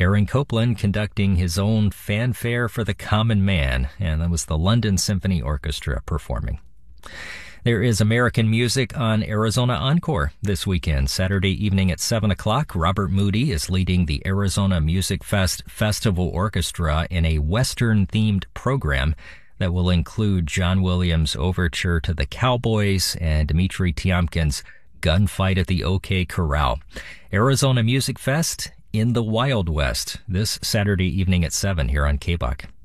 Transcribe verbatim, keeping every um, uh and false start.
Aaron Copland conducting his own Fanfare for the Common Man, and that was the London Symphony Orchestra performing. There is American music on Arizona Encore this weekend. Saturday evening at seven o'clock, Robert Moody is leading the Arizona Music Fest Festival Orchestra in a Western-themed program that will include John Williams' Overture to the Cowboys and Dmitri Tiomkin's Gunfight at the OK Corral. Arizona Music Fest in the Wild West this Saturday evening at seven here on K B O C.